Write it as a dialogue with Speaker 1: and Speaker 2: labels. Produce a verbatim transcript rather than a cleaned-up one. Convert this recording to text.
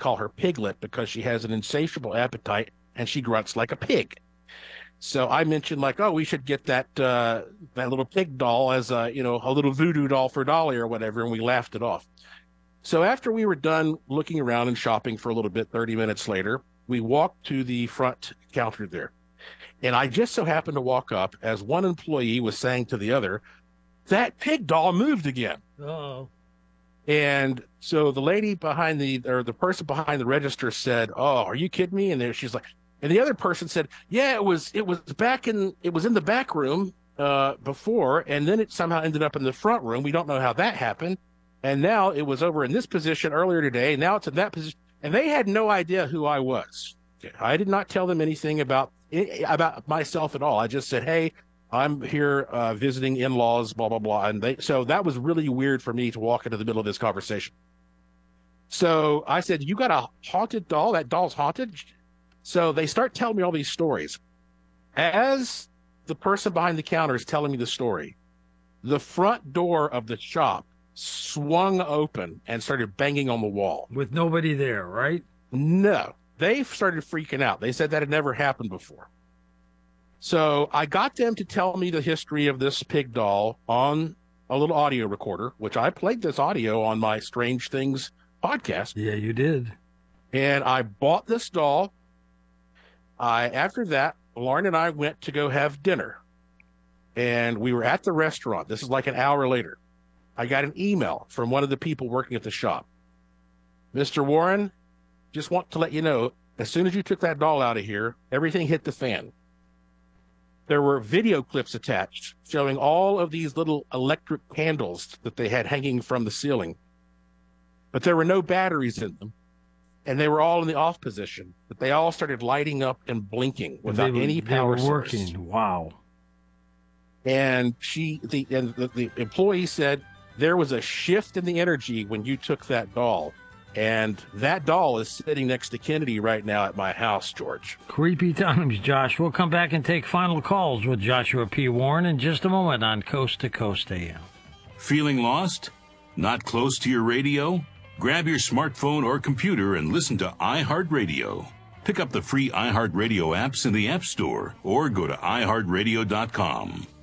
Speaker 1: call her Piglet because she has an insatiable appetite and she grunts like a pig. So I mentioned like, oh, we should get that uh, that little pig doll as a, you know, a little voodoo doll for Dolly or whatever, and we laughed it off. So after we were done looking around and shopping for a little bit, thirty minutes later, we walked to the front counter there. And I just so happened to walk up as one employee was saying to the other, that pig doll moved again.
Speaker 2: Uh-oh.
Speaker 1: And so the lady behind the, or the person behind the register said, oh, are you kidding me? And there she's like, and the other person said, yeah, it was, it was back in, it was in the back room uh, before, and then it somehow ended up in the front room. We don't know how that happened. And now it was over in this position earlier today. Now it's in that position. And they had no idea who I was. I did not tell them anything about, about myself at all. I just said, hey, I'm here uh, visiting in-laws, blah, blah, blah. And they, so that was really weird for me to walk into the middle of this conversation. So I said, you got a haunted doll? That doll's haunted? So they start telling me all these stories. As the person behind the counter is telling me the story, the front door of the shop swung open and started banging on the wall.
Speaker 2: With nobody there, right?
Speaker 1: No. They started freaking out. They said that had never happened before. So I got them to tell me the history of this pig doll on a little audio recorder, which I played this audio on my Strange Things podcast.
Speaker 2: Yeah, you did.
Speaker 1: And I bought this doll. I, after that, Lauren and I went to go have dinner. And we were at the restaurant. This is like an hour later. I got an email from one of the people working at the shop. Mister Warren, just want to let you know, as soon as you took that doll out of here, everything hit the fan. There were video clips attached showing all of these little electric candles that they had hanging from the ceiling. But there were no batteries in them. And they were all in the off position. But they all started lighting up and blinking without
Speaker 2: were,
Speaker 1: any power
Speaker 2: they were working.
Speaker 1: source.
Speaker 2: Wow.
Speaker 1: And she, the, and the, the employee said, there was a shift in the energy when you took that doll. And that doll is sitting next to Kennedy right now at my house, George.
Speaker 2: Creepy times, Josh. We'll come back and take final calls with Joshua P. Warren in just a moment on Coast to Coast A M.
Speaker 3: Feeling lost? Not close to your radio? Grab your smartphone or computer and listen to iHeartRadio. Pick up the free iHeartRadio apps in the App Store or go to i heart radio dot com.